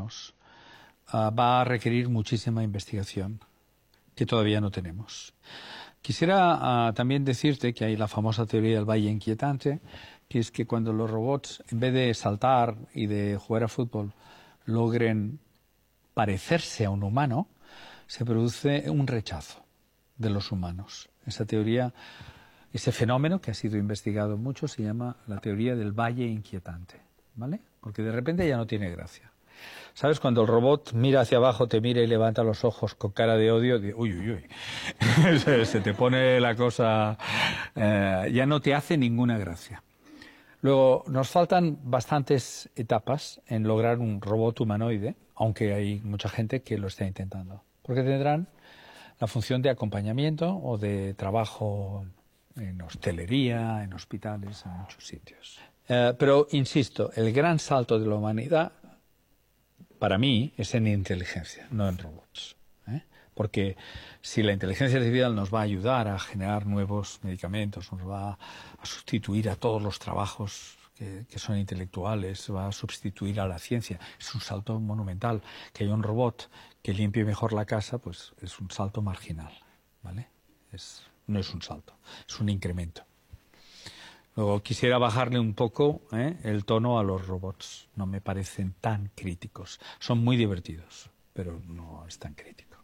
humanos va a requerir muchísima investigación que todavía no tenemos. Quisiera también decirte que hay la famosa teoría del valle inquietante, que es que cuando los robots, en vez de saltar y de jugar a fútbol, logren parecerse a un humano, se produce un rechazo de los humanos. Esa teoría, ese fenómeno que ha sido investigado mucho, se llama la teoría del valle inquietante, ¿vale? Porque de repente ya no tiene gracia. ¿Sabes? Cuando el robot mira hacia abajo, te mira y levanta los ojos con cara de odio, uy, uy, uy. Se te pone la cosa... ya no te hace ninguna gracia. Luego, nos faltan bastantes etapas en lograr un robot humanoide, aunque hay mucha gente que lo está intentando. Porque tendrán la función de acompañamiento o de trabajo en hostelería, en hospitales, en muchos sitios. Pero, insisto, el gran salto de la humanidad, para mí, es en inteligencia, no en robots. Porque si la inteligencia artificial nos va a ayudar a generar nuevos medicamentos, nos va a sustituir a todos los trabajos que son intelectuales, va a sustituir a la ciencia, es un salto monumental. Que haya un robot que limpie mejor la casa, pues es un salto marginal, ¿vale? No es un salto, es un incremento. Luego quisiera bajarle un poco el tono a los robots. No me parecen tan críticos. Son muy divertidos, pero no es tan crítico.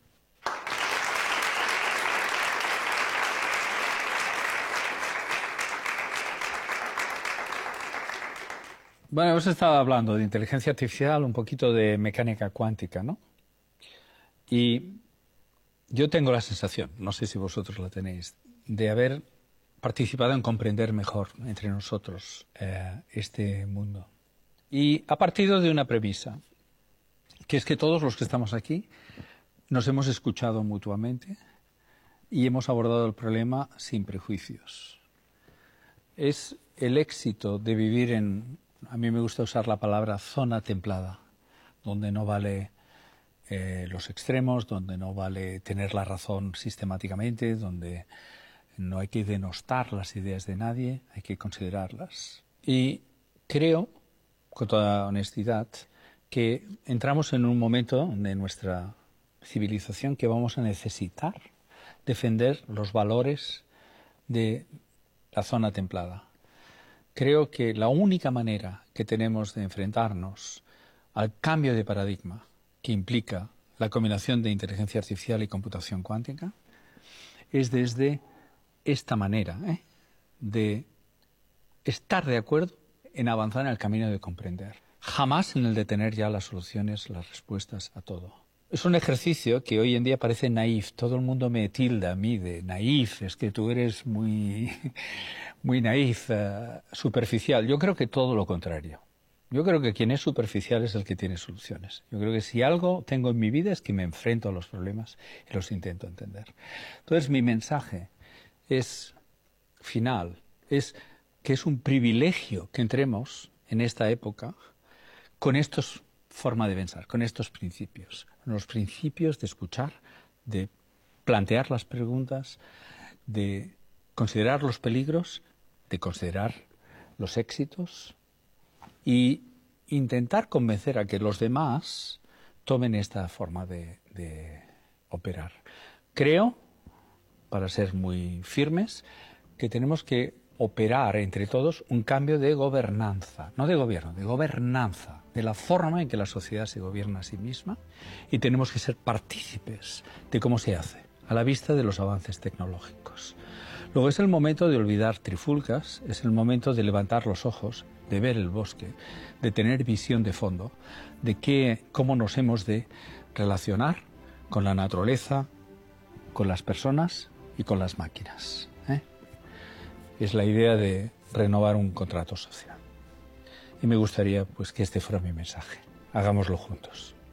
Bueno, hemos estado hablando de inteligencia artificial, un poquito de mecánica cuántica, ¿no? Y yo tengo la sensación, no sé si vosotros la tenéis, de haber participado en comprender mejor entre nosotros este mundo. Y ha partido de una premisa, que es que todos los que estamos aquí nos hemos escuchado mutuamente y hemos abordado el problema sin prejuicios. Es el éxito de vivir en, a mí me gusta usar la palabra zona templada, donde no vale los extremos, donde no vale tener la razón sistemáticamente, donde no hay que denostar las ideas de nadie, hay que considerarlas. Y creo, con toda honestidad, que entramos en un momento de nuestra civilización que vamos a necesitar defender los valores de la zona templada. Creo que la única manera que tenemos de enfrentarnos al cambio de paradigma que implica la combinación de inteligencia artificial y computación cuántica es desde esta manera de estar de acuerdo en avanzar en el camino de comprender. Jamás en el de tener ya las soluciones, las respuestas a todo. Es un ejercicio que hoy en día parece naif. Todo el mundo me tilda a mí de naif. Es que tú eres muy naif, superficial. Yo creo que todo lo contrario. Yo creo que quien es superficial es el que tiene soluciones. Yo creo que si algo tengo en mi vida es que me enfrento a los problemas y los intento entender. Entonces mi mensaje es final, es que es un privilegio que entremos en esta época con estos forma de pensar, con estos principios. Los principios de escuchar, de plantear las preguntas, de considerar los peligros, de considerar los éxitos y intentar convencer a que los demás tomen esta forma de operar. Creo, para ser muy firmes, que tenemos que operar entre todos un cambio de gobernanza, no de gobierno, de gobernanza, de la forma en que la sociedad se gobierna a sí misma, y tenemos que ser partícipes de cómo se hace, a la vista de los avances tecnológicos. Luego es el momento de olvidar trifulcas, es el momento de levantar los ojos, de ver el bosque, de tener visión de fondo, de cómo nos hemos de relacionar con la naturaleza, con las personas y con las máquinas. Es la idea de renovar un contrato social. Y me gustaría pues que este fuera mi mensaje. Hagámoslo juntos.